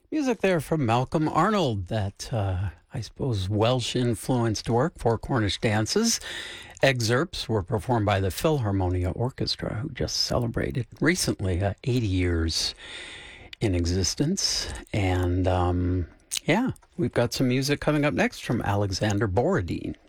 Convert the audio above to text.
Music there from Malcolm Arnold, that I suppose Welsh-influenced work, Four Cornish Dances. Excerpts were performed by the Philharmonia Orchestra, who just celebrated recently 80 years in existence. And yeah, we've got some music coming up next from Alexander Borodin.